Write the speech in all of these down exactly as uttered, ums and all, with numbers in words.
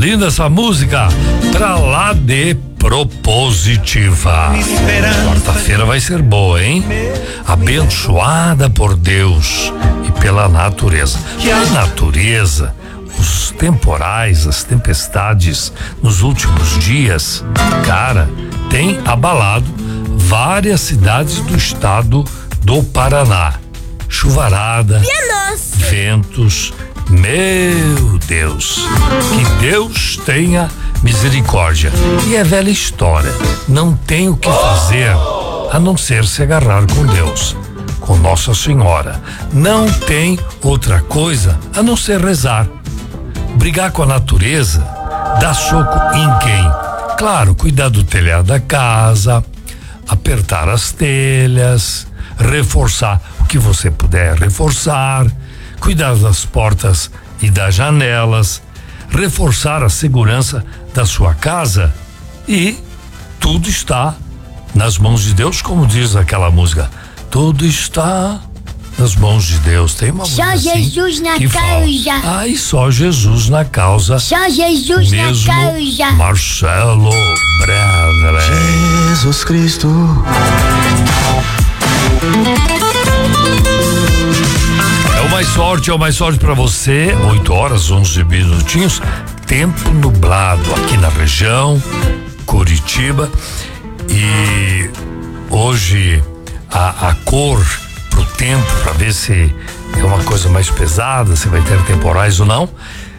Linda essa música, pra lá de propositiva. Quarta-feira vai ser boa, hein? Abençoada por Deus e pela natureza. A natureza, os temporais, as tempestades nos últimos dias, cara, tem abalado várias cidades do estado do Paraná. Chuvarada, ventos, meu Deus, que Deus tenha misericórdia. E é velha história, não tem o que fazer a não ser se agarrar com Deus, com Nossa Senhora. Não tem outra coisa a não ser rezar. Brigar com a natureza, dar soco em quem? Claro, cuidar do telhado da casa, apertar as telhas, reforçar o que você puder reforçar, cuidar das portas e das janelas, reforçar a segurança da sua casa, e tudo está nas mãos de Deus, como diz aquela música. Tudo está nas mãos de Deus. Tem uma só música Jesus assim na que causa. Fala, ai, só Jesus na causa. Só Jesus mesmo na causa. Marcelo Bradley. Jesus Cristo. É o mais sorte, é o mais sorte pra você. oito horas, onze minutinhos. Tempo nublado aqui na região, Curitiba. E hoje a, a cor pro tempo, para ver se é uma coisa mais pesada, se vai ter temporais ou não,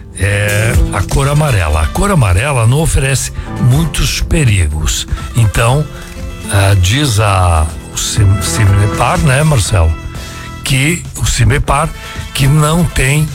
é a cor amarela. A cor amarela não oferece muitos perigos. Então, ah, diz a o CIMEPAR, né, Marcelo, que o CIMEPAR que não tem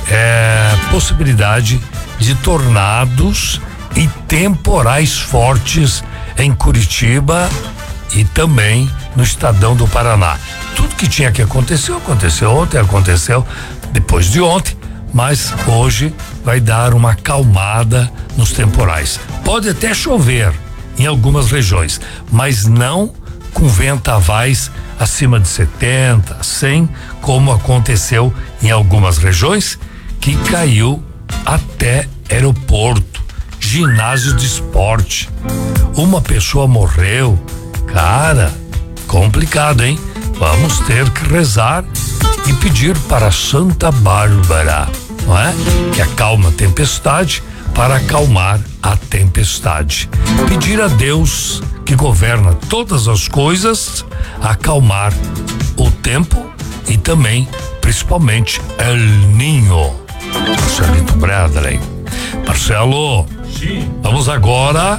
é, possibilidade de tornados e temporais fortes em Curitiba e também no Estadão do Paraná. Tudo que tinha que acontecer, aconteceu ontem, aconteceu depois de ontem, mas hoje vai dar uma acalmada nos temporais. Pode até chover em algumas regiões, mas não com ventavais acima de setenta, cem, como aconteceu em algumas regiões, que caiu até aeroporto, ginásio de esporte. Uma pessoa morreu. Cara, complicado, hein? Vamos ter que rezar e pedir para Santa Bárbara, não é? Que acalma a tempestade para acalmar a tempestade. Pedir a Deus, que governa todas as coisas, acalmar o tempo e também, principalmente, El Niño. Marcelito Bradley. Marcelo, sim. Vamos agora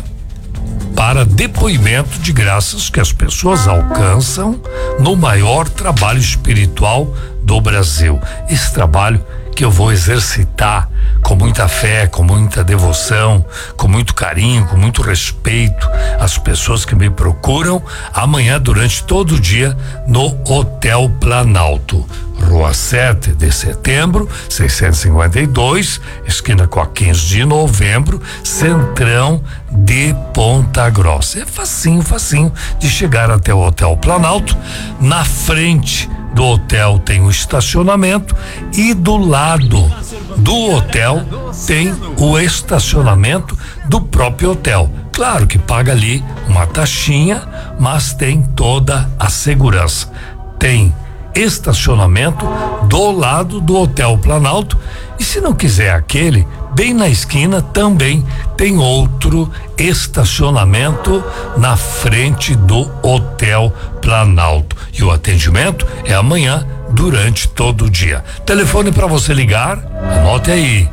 para depoimento de graças que as pessoas alcançam no maior trabalho espiritual do Brasil. Esse trabalho que eu vou exercitar com muita fé, com muita devoção, com muito carinho, com muito respeito às pessoas que me procuram amanhã durante todo o dia no Hotel Planalto, Rua sete de setembro, seiscentos e cinquenta e dois, esquina com a quinze de novembro, Centrão de Ponta Grossa. É facinho, facinho de chegar até o Hotel Planalto. Na frente do hotel tem o estacionamento e do lado do hotel tem o estacionamento do próprio hotel. Claro que paga ali uma taxinha, mas tem toda a segurança. Tem estacionamento do lado do Hotel Planalto, e se não quiser aquele, bem na esquina também tem outro estacionamento na frente do Hotel Planalto. E o atendimento é amanhã durante todo o dia. Telefone para você ligar, anote aí,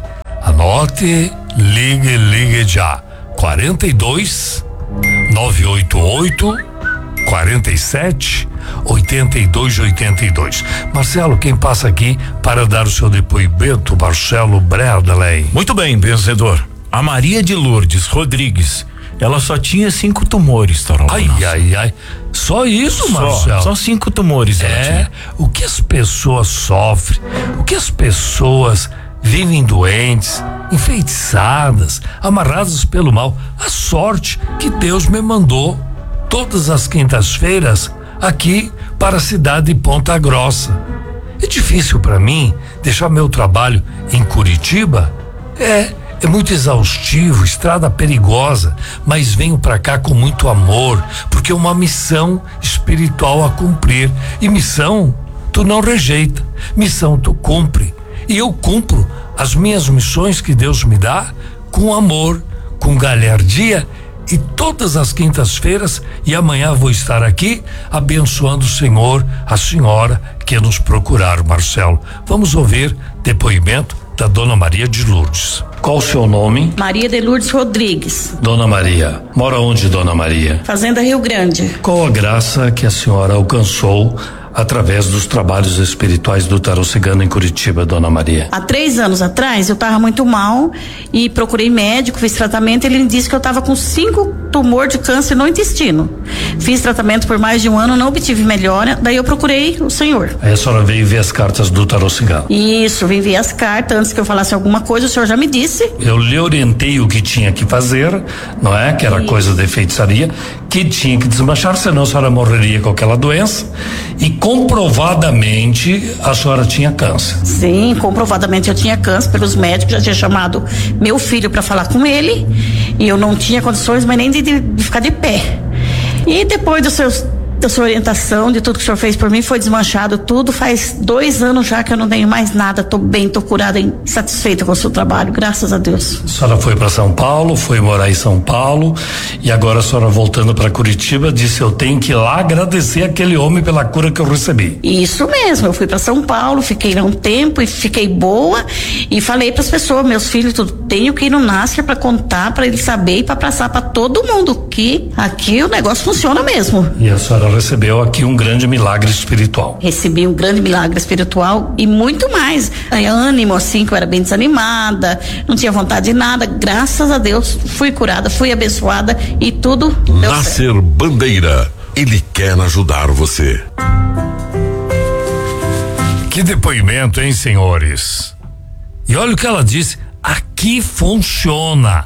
anote, ligue, ligue já, quarenta e dois, nove oito oito, quarenta e sete, oitenta e dois, oitenta e dois. Marcelo, quem passa aqui para dar o seu depoimento, Marcelo Bradley. Muito bem, vencedor. A Maria de Lourdes Rodrigues, ela só tinha cinco tumores, Tarol. Ai, ai, ai. Só isso, só, Marcelo? Só cinco tumores. É, o que as pessoas sofrem, o que as pessoas vivem doentes, enfeitiçadas, amarradas pelo mal. A sorte que Deus me mandou todas as quintas-feiras aqui para a cidade de Ponta Grossa. É difícil para mim deixar meu trabalho em Curitiba? É, É muito exaustivo, estrada perigosa, mas venho para cá com muito amor, porque é uma missão espiritual a cumprir. E missão tu não rejeita, missão tu cumpre. E eu cumpro as minhas missões que Deus me dá com amor, com galhardia, e todas as quintas-feiras, e amanhã vou estar aqui abençoando o Senhor, a senhora que nos procurar, Marcelo. Vamos ouvir depoimento da Dona Maria de Lourdes. Qual o seu nome? Maria de Lourdes Rodrigues. Dona Maria, mora onde, Dona Maria? Fazenda Rio Grande. Qual a graça que a senhora alcançou através dos trabalhos espirituais do Tarô Cigano em Curitiba, Dona Maria? Há três anos atrás eu estava muito mal e procurei médico, fiz tratamento. Ele me disse que eu estava com cinco tumor de câncer no intestino. Fiz tratamento por mais de um ano, não obtive melhora. Daí eu procurei o senhor. Aí a senhora veio ver as cartas do Tarô Cigano? Isso, vim ver as cartas. Antes que eu falasse alguma coisa, o senhor já me disse. Eu lhe orientei o que tinha que fazer, não é? Que era Isso. coisa de feitiçaria, que tinha que desmanchar, senão a senhora morreria com aquela doença. E comprovadamente a senhora tinha câncer. Sim, comprovadamente eu tinha câncer pelos médicos, já tinha chamado meu filho para falar com ele e eu não tinha condições, mas nem de, de, de ficar de pé. E depois dos seus da sua orientação, de tudo que o senhor fez por mim, foi desmanchado tudo. Faz dois anos já que eu não tenho mais nada, tô bem, tô curada e satisfeita com o seu trabalho, graças a Deus. A senhora foi para São Paulo, foi morar em São Paulo e agora a senhora voltando para Curitiba disse: eu tenho que ir lá agradecer aquele homem pela cura que eu recebi. Isso mesmo, eu fui para São Paulo, fiquei lá um tempo e fiquei boa e falei para as pessoas, meus filhos, tudo, tenho que ir no Nasser para contar, para ele saber e para passar para todo mundo que aqui o negócio funciona mesmo. E a senhora recebeu aqui um grande milagre espiritual. Recebi um grande milagre espiritual e muito mais. Aí, ânimo, assim, que eu era bem desanimada, não tinha vontade de nada. Graças a Deus, fui curada, fui abençoada e tudo deu Nasser certo. Bandeira, ele quer ajudar você. Que depoimento, hein, senhores? E olha o que ela disse: aqui funciona.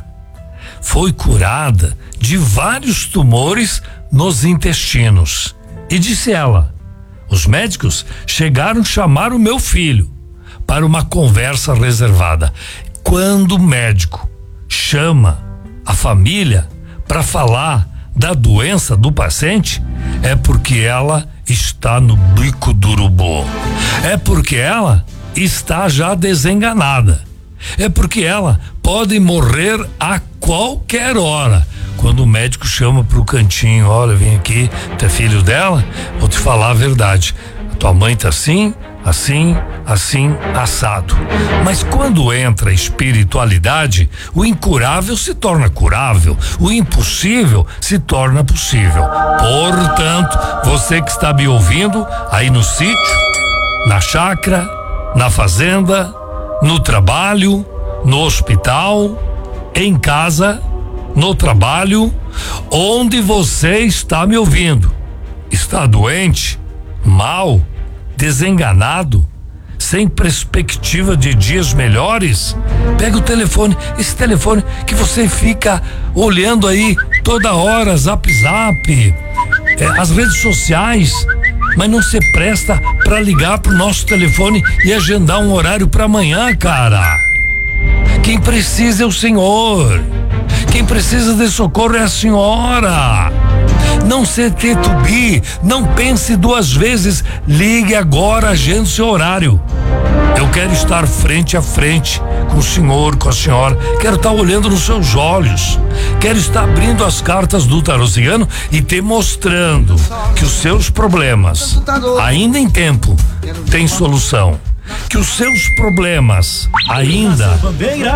Foi curada de vários tumores nos intestinos. E disse ela: os médicos chegaram a chamar o meu filho para uma conversa reservada. Quando o médico chama a família para falar da doença do paciente, é porque ela está no bico do urubu. É porque ela está já desenganada. É porque ela pode morrer a qualquer hora. Quando o médico chama pro cantinho: olha, vem aqui, tu é filho dela? Vou te falar a verdade. A tua mãe tá assim, assim, assim, assado. Mas quando entra a espiritualidade, o incurável se torna curável, o impossível se torna possível. Portanto, você que está me ouvindo aí no sítio, na chácara, na fazenda, no trabalho, no hospital, em casa, no trabalho, onde você está me ouvindo, está doente, mal, desenganado, sem perspectiva de dias melhores, pega o telefone, esse telefone que você fica olhando aí toda hora, zap zap, é, as redes sociais, mas não se presta para ligar pro nosso telefone e agendar um horário para amanhã, cara. Quem precisa é o senhor. Quem precisa de socorro é a senhora. Não se titubeie, não pense duas vezes, ligue agora, agende seu horário. Eu quero estar frente a frente com o senhor, com a senhora, quero estar olhando nos seus olhos, quero estar abrindo as cartas do Tarô Cigano e te mostrando que os seus problemas, ainda em tempo, têm solução, que os seus problemas ainda